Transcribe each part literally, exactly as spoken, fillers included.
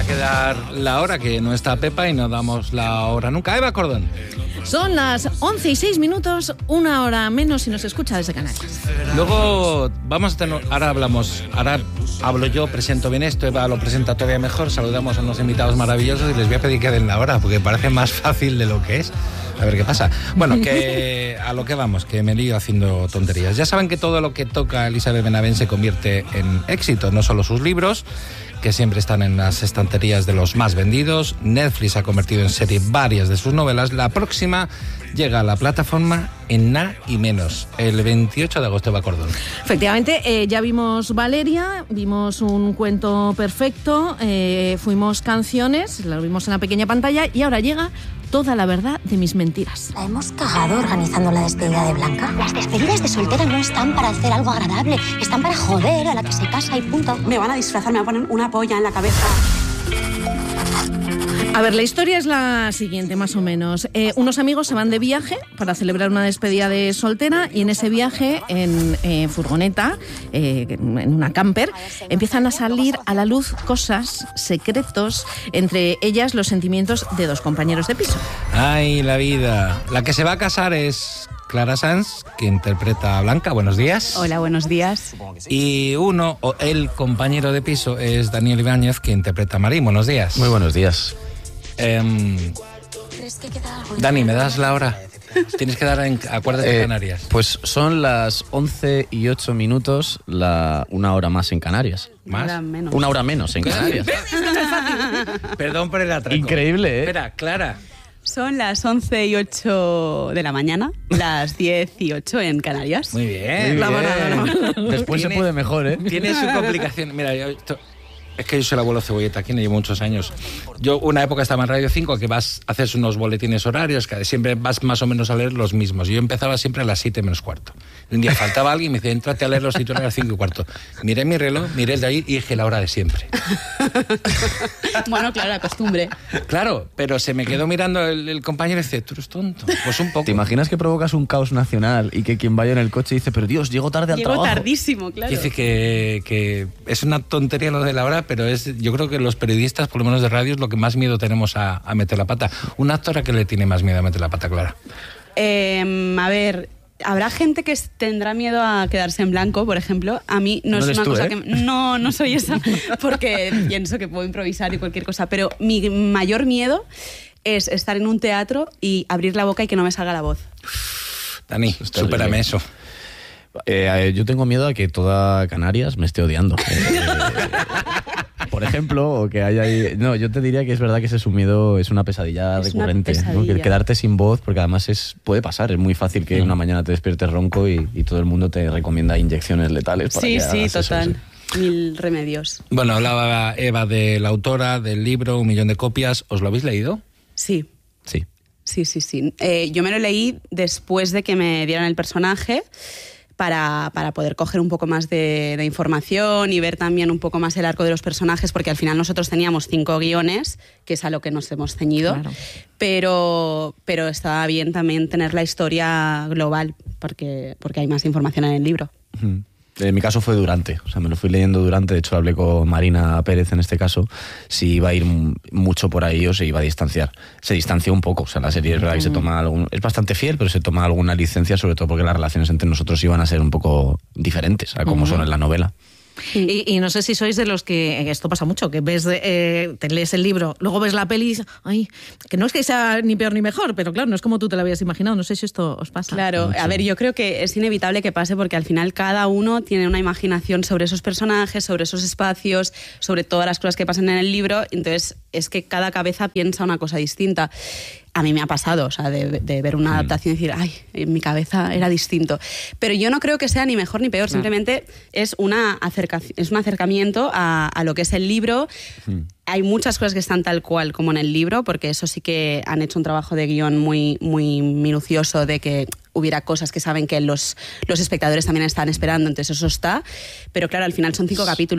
a quedar la hora, que no está Pepa y no damos la hora nunca. Eva Cordón. Son las once y seis minutos, una hora menos si nos escucha desde Canarias. Luego vamos a tener, ahora hablamos, ahora hablo yo, presento bien esto, Eva lo presenta todavía mejor, saludamos a unos invitados maravillosos y les voy a pedir que den la hora, porque parece más fácil de lo que es. A ver qué pasa. Bueno, que a lo que vamos, que me lío haciendo tonterías. Ya saben que todo lo que toca Elizabeth Benavent se convierte en éxito, no solo sus libros, que siempre están en las estanterías de los más vendidos. Netflix ha convertido en serie varias de sus novelas. La próxima llega a la plataforma en nada y menos, el veintiocho de agosto, Eva Cordón. Efectivamente, eh, ya vimos Valeria, vimos un cuento perfecto, eh, fuimos canciones, lo vimos en la pequeña pantalla y ahora llega Toda la verdad de mis mentiras. La hemos cagado organizando la despedida de Blanca. Las despedidas de soltera no están para hacer algo agradable, están para joder a la que se casa y punto. Me van a disfrazar, me van a poner una polla en la cabeza. A ver, la historia es la siguiente, más o menos. Eh, unos amigos se van de viaje para celebrar una despedida de soltera y en ese viaje, en eh, furgoneta, eh, en una camper, empiezan a salir a la luz cosas, secretos, entre ellas los sentimientos de dos compañeros de piso. Ay, la vida. La que se va a casar es Clara Sanz, que interpreta a Blanca. Buenos días. Hola, buenos días. Y uno, o el compañero de piso, es Daniel Ibáñez, que interpreta a Marín. Buenos días. Muy buenos días. Eh, Dani, ¿me das la hora? Tienes que dar en Acuérdate de eh, Canarias. Pues son las once y ocho minutos, la, una hora más en Canarias. ¿Más? Una hora menos. Una hora menos en Canarias. Perdón por el atraco. Increíble, ¿eh? Espera, Clara. Son las once y ocho de la mañana, las diez y ocho en Canarias. Muy bien. Muy la bien. Después tiene, se puede mejor, ¿eh? Tiene su complicación. Mira, yo... Esto, es que yo soy el abuelo Cebolleta, aquí no llevo muchos años. Yo una época estaba en Radio cinco, que vas a hacer unos boletines horarios, que siempre vas más o menos a leer los mismos. Yo empezaba siempre a las siete menos cuarto. Un día faltaba alguien y me dice, entrate a leer los titulares a las cinco y cuarto. Miré mi reloj, miré el de ahí y dije la hora de siempre. Bueno, claro, la costumbre. Claro, pero se me quedó mirando el, el compañero y dice, tú eres tonto. Pues un poco. ¿Te imaginas que provocas un caos nacional y que quien vaya en el coche dice, pero Dios, llego tarde al Llego trabajo? Llego tardísimo, claro. Dice que, que es una tontería lo de la hora, pero es, yo creo que los periodistas, por lo menos de radio, es lo que más miedo tenemos a, a meter la pata. ¿Una actora que le tiene más miedo a meter la pata, Clara? Eh, a ver... Habrá gente que tendrá miedo a quedarse en blanco, por ejemplo. A mí no, no es una tú, cosa ¿eh? que... No, no soy esa, porque pienso que puedo improvisar y cualquier cosa. Pero mi mayor miedo es estar en un teatro y abrir la boca y que no me salga la voz. Dani, supérame eso. Eh, yo tengo miedo a que toda Canarias me esté odiando. Eh, por ejemplo, o que haya ahí... No, yo te diría que es verdad que ese es un miedo, es una pesadilla es recurrente. Una pesadilla. ¿No? Que quedarte sin voz, porque además es puede pasar, es muy fácil que mm. una mañana te despiertes ronco y, y todo el mundo te recomienda inyecciones letales para sí, que sí, hagas total. Eso, sí. Mil remedios. Bueno, hablaba Eva de la autora, del libro, un millón de copias. ¿Os lo habéis leído? Sí. Sí. Sí, sí, sí. Eh, yo me lo leí después de que me dieran el personaje para, para poder coger un poco más de, de información y ver también un poco más el arco de los personajes, porque al final nosotros teníamos cinco guiones, que es a lo que nos hemos ceñido, claro. pero, pero estaba bien también tener la historia global, porque, porque hay más información en el libro. Mm. En mi caso fue durante, o sea, me lo fui leyendo durante, de hecho hablé con Marina Pérez en este caso, si iba a ir mucho por ahí o se iba a distanciar. Se distanció un poco, o sea, la serie es verdad que se toma algún, es bastante fiel, pero se toma alguna licencia, sobre todo porque las relaciones entre nosotros iban a ser un poco diferentes a como uh-huh. son en la novela. Y, y no sé si sois de los que, esto pasa mucho, que ves, eh, te lees el libro, luego ves la peli y dices, ay, que no es que sea ni peor ni mejor, pero claro, no es como tú te lo habías imaginado, no sé si esto os pasa. Claro, mucho. A ver, yo creo que es inevitable que pase porque al final cada uno tiene una imaginación sobre esos personajes, sobre esos espacios, sobre todas las cosas que pasan en el libro, entonces es que cada cabeza piensa una cosa distinta. A mí me ha pasado, o sea, de, de ver una adaptación y decir, ay, en mi cabeza era distinto. Pero yo no creo que sea ni mejor ni peor, no. Simplemente es, una acerca, es un acercamiento a, a lo que es el libro. Mm. Hay muchas cosas que están tal cual como en el libro, porque eso sí que han hecho un trabajo de guión muy, muy minucioso de que hubiera cosas que saben que los, los espectadores también están esperando, entonces eso está. Pero claro, al final son cinco capítulos.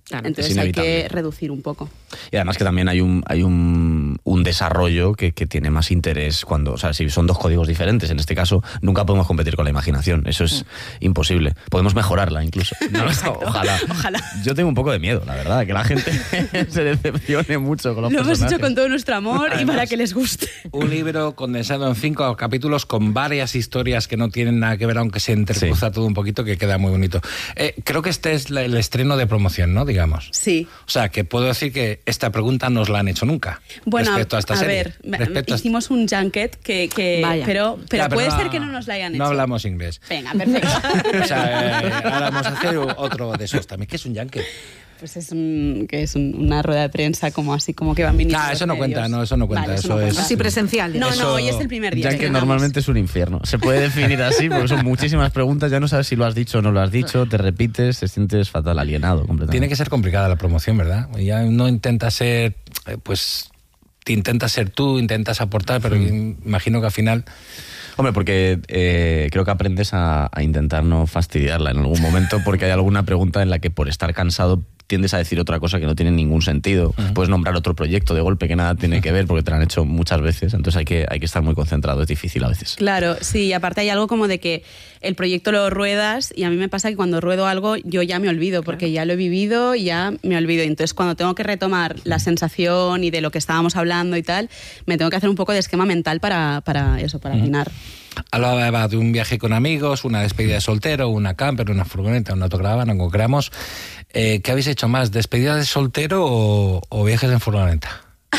Claro, entonces hay que reducir un poco. Y además que también hay un hay un, un desarrollo que, que tiene más interés cuando, o sea, si son dos códigos diferentes, en este caso, nunca podemos competir con la imaginación. Eso es mm. imposible. Podemos mejorarla incluso. No, ojalá. Ojalá. Yo tengo un poco de miedo, la verdad, que la gente se decepcione mucho con los Lo personajes. hemos hecho con todo nuestro amor Además, y para que les guste. Un libro condensado en cinco capítulos con varias historias que no tienen nada que ver, aunque se intercruza sí. todo un poquito, que queda muy bonito. Eh, creo que este es el estreno de promoción, ¿no? Digamos. Sí. O sea, que puedo decir que esta pregunta no os la han hecho nunca. Bueno, respecto a esta a serie. ver, respecto hicimos a... un junket que, que pero, pero ya, puede pero no, ser que no nos la hayan hecho. No hablamos inglés. Venga, perfecto. O sea, eh, ahora vamos a hacer otro de esos también. ¿Qué es un junket? Pues es un que es un, una rueda de prensa como así como que van viniendo. Ah, eso no cuenta, no, eso no cuenta, vale, eso, eso no es cuenta. Así presencial. No, eso... no, hoy es el primer día. Ya que normalmente es un infierno. Se puede definir así porque son muchísimas preguntas, ya no sabes si lo has dicho o no lo has dicho, te repites, te sientes fatal, alienado completamente. Tiene que ser complicada la promoción, ¿verdad? Ya no intenta ser, pues, te intentas ser tú, intentas aportar, pero sí. imagino que al final... Hombre, porque eh, creo que aprendes a, a intentar no fastidiarla en algún momento, porque hay alguna pregunta en la que por estar cansado tiendes a decir otra cosa que no tiene ningún sentido. Uh-huh. Puedes nombrar otro proyecto de golpe que nada tiene que ver porque te lo han hecho muchas veces, entonces hay que, hay que estar muy concentrado, es difícil a veces. Claro, sí, y aparte hay algo como de que el proyecto lo ruedas y a mí me pasa que cuando ruedo algo yo ya me olvido, porque ya lo he vivido y ya me olvido. Entonces cuando tengo que retomar la sensación y de lo que estábamos hablando y tal, me tengo que hacer un poco de esquema mental para, para eso, para afinar. Uh-huh. Hablaba de un viaje con amigos, una despedida de soltero, una camper, una furgoneta, una autocaravana, como queramos. Eh, ¿Qué habéis hecho más? ¿Despedida de soltero o, o viajes en furgoneta?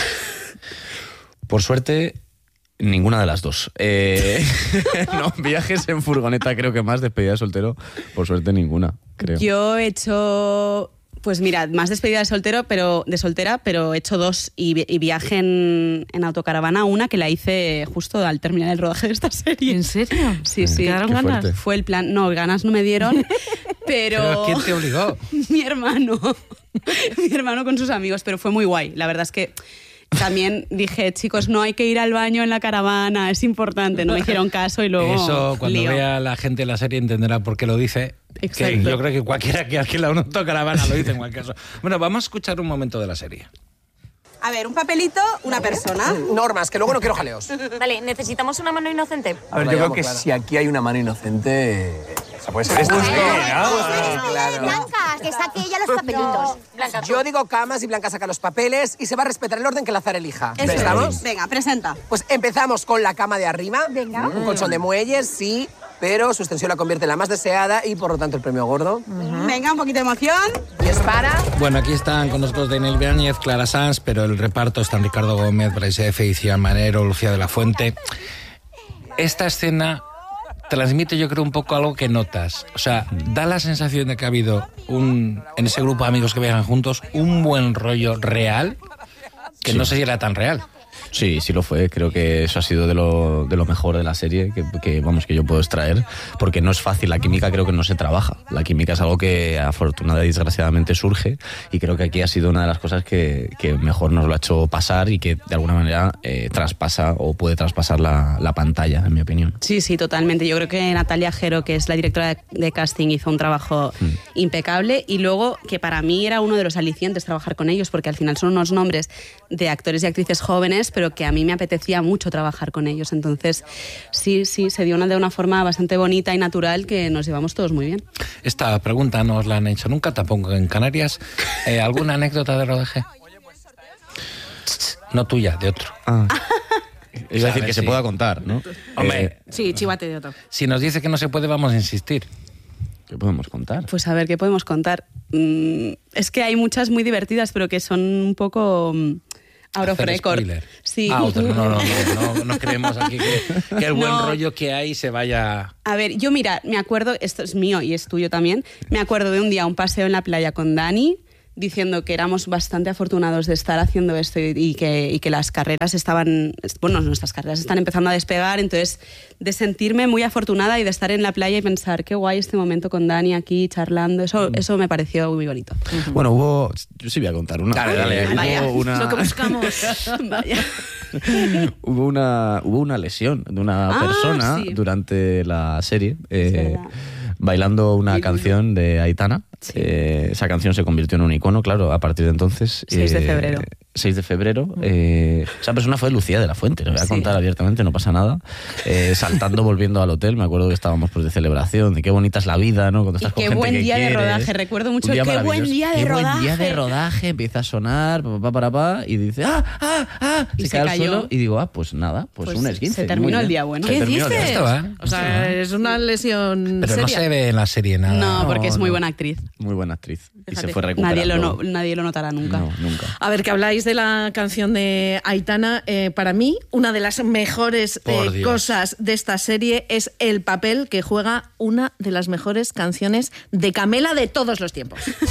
Por suerte, ninguna de las dos. Eh, no, viajes en furgoneta creo que más, despedida de soltero, por suerte ninguna, creo. Yo he hecho... Pues mira, más despedida de soltero, pero de soltera, pero he hecho dos y, y viaje en, en autocaravana, una que la hice justo al terminar el rodaje de esta serie. ¿En serio? Sí, sí. ¿Quedaron ganas? Fuerte. Fue el plan, no, ganas no me dieron, pero... ¿Pero quién te obligó? Mi hermano, mi hermano con sus amigos, pero fue muy guay. La verdad es que también dije, chicos, no hay que ir al baño en la caravana, es importante. No me hicieron caso y luego... Eso, cuando lío. vea la gente la serie entenderá por qué lo dice. Exacto. Que yo creo que cualquiera que alquila una autocaravana lo dice en cualquier caso. Bueno, vamos a escuchar un momento de la serie. A ver, un papelito, una persona. Normas, que luego no quiero jaleos. Vale, necesitamos una mano inocente. A ver, yo creo que claro. si aquí hay una mano inocente... Esa puede ser esta. Pues ¿no? Claro. Blanca, que saque ella los papelitos. Blanca, yo digo camas y Blanca saca los papeles y se va a respetar el orden que el azar elija. Eso. ¿Estamos? Venga, presenta. Pues empezamos con la cama de arriba. Venga. Un colchón de muelles, sí, pero su extensión la convierte en la más deseada y por lo tanto el premio gordo. Uh-huh. Venga, un poquito de emoción. Y es para... Bueno, aquí están con nosotros Daniel Ibáñez, Clara Sanz, pero el reparto están Ricardo Gómez, Bryce F., Iciar Manero, Lucía de la Fuente. Esta escena transmite, yo creo, un poco algo que notas. O sea, da la sensación de que ha habido un, en ese grupo de amigos que viajan juntos, un buen rollo real, que sí. No sé si era tan real. Sí, sí lo fue. Creo que eso ha sido de lo, de lo mejor de la serie que, que, vamos, que yo puedo extraer, porque no es fácil. La química creo que no se trabaja. La química es algo que afortunadamente y desgraciadamente surge, y creo que aquí ha sido una de las cosas que, que mejor nos lo ha hecho pasar y que de alguna manera eh, traspasa o puede traspasar la, la pantalla, en mi opinión. Sí, sí, totalmente. Yo creo que Natalia Jero, que es la directora de, de casting, hizo un trabajo mm. impecable, y luego que para mí era uno de los alicientes trabajar con ellos, porque al final son unos nombres de actores y actrices jóvenes, pero que a mí me apetecía mucho trabajar con ellos. Entonces, sí, sí, se dio una, de una forma bastante bonita y natural que nos llevamos todos muy bien. Esta pregunta no os la han hecho nunca, tampoco en Canarias. Eh, ¿Alguna anécdota de rodaje? No tuya, de otro. Ah. Es decir, que sí. Se pueda contar, ¿no? Hombre, eh, sí, chivate de otro. Si nos dice que no se puede, vamos a insistir. ¿Qué podemos contar? Pues a ver, ¿qué podemos contar? Mm, es que hay muchas muy divertidas, pero que son un poco... out of record. Sí. Ah, no, no, no, no, no, no creemos aquí que, que el buen no. rollo que hay se vaya... A ver, yo mira, me acuerdo, esto es mío y es tuyo también, me acuerdo de un día un paseo en la playa con Dani, diciendo que éramos bastante afortunados de estar haciendo esto y, y, que, y que las carreras estaban, bueno, nuestras carreras están empezando a despegar, entonces de sentirme muy afortunada y de estar en la playa y pensar qué guay este momento con Dani aquí charlando, eso, eso me pareció muy bonito. Uh-huh. Bueno, hubo, yo sí voy a contar una. Dale, dale. Vaya, hubo una... lo que buscamos. Vaya. hubo, una, hubo una lesión de una ah, persona sí. durante la serie. Eh, bailando una canción de Aitana. Sí. Eh, esa canción se convirtió en un icono, claro, a partir de entonces. seis de febrero. seis de febrero. Eh, esa persona fue Lucía de la Fuente, lo voy a sí. contar abiertamente, no pasa nada. Eh, saltando, volviendo al hotel, me acuerdo que estábamos pues, de celebración, de qué bonita es la vida, ¿no? Cuando estás con qué gente buen que día quieres. de rodaje, recuerdo mucho. Qué buen día de qué rodaje. Buen día de rodaje, empieza a sonar, pa, pa, pa, pa, y dice, ¡ah, ah, ah! Y se, se cae cayó. al suelo y digo, ah, pues nada, pues, pues un esguince. Se terminó el día bueno. ¿Qué dices? ¿eh? O sea, es una lesión Pero seria. no se ve en la serie nada. No, porque no, es muy no. buena actriz. Muy buena actriz. Fíjate, y se fue recuperando. Nadie lo, no, nadie lo notará nunca. No, nunca. A ver, que habláis de la canción de Aitana. Eh, para mí, una de las mejores eh, cosas de esta serie es el papel que juega una de las mejores canciones de Camela de todos los tiempos.